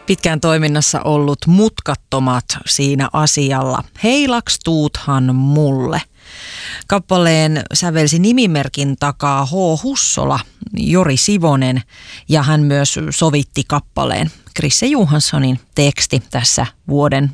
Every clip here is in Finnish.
Pitkään toiminnassa ollut Mutkattomat siinä asialla. Heilaks tuuthan mulle. Kappaleen sävelsi nimimerkin takaa H. Hussola, Jori Sivonen, ja hän myös sovitti kappaleen. Krisse Johanssonin teksti tässä vuoden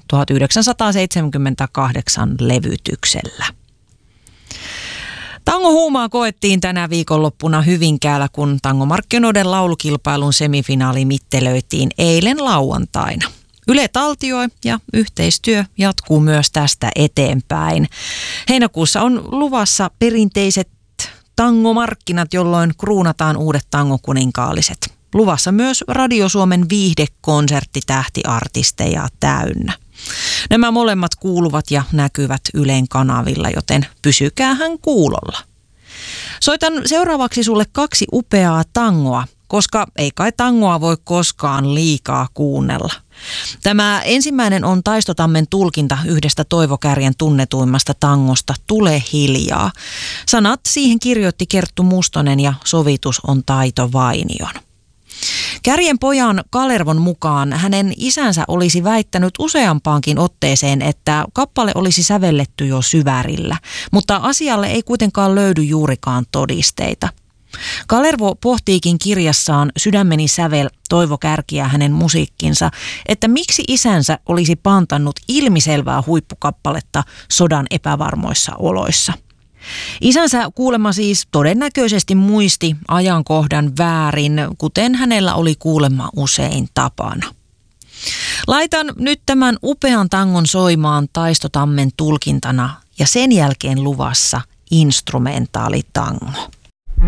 1978 levytyksellä. Tangohuumaa koettiin tänä viikonloppuna Hyvinkäällä, kun tangomarkkinoiden laulukilpailun semifinaali mittelöitiin eilen lauantaina. Yle taltioi ja yhteistyö jatkuu myös tästä eteenpäin. Heinäkuussa on luvassa perinteiset tangomarkkinat, jolloin kruunataan uudet tangokuninkaalliset. Luvassa myös Radio Suomen viihdekonsertti tähtiartisteja täynnä. Nämä molemmat kuuluvat ja näkyvät Ylen kanavilla, joten pysykäähän kuulolla. Soitan seuraavaksi sulle 2 upeaa tangoa, koska ei kai tangoa voi koskaan liikaa kuunnella. Tämä ensimmäinen on Taistotammen tulkinta yhdestä Toivo Kärjen tunnetuimmasta tangosta Tule hiljaa. Sanat siihen kirjoitti Kerttu Mustonen ja sovitus on Taito Vainion. Kärjen pojan Kalervon mukaan hänen isänsä olisi väittänyt useampaankin otteeseen, että kappale olisi sävelletty jo syvärillä, mutta asialle ei kuitenkaan löydy juurikaan todisteita. Kalervo pohtiikin kirjassaan Sydämeni sävel Toivo Kärkiä hänen musiikkinsa, että miksi isänsä olisi pantannut ilmiselvää huippukappaletta sodan epävarmoissa oloissa. Isänsä kuulemma siis todennäköisesti muisti ajankohdan väärin, kuten hänellä oli kuulemma usein tapana. Laitan nyt tämän upean tangon soimaan Taistotammen tulkintana ja sen jälkeen luvassa instrumentaalitango.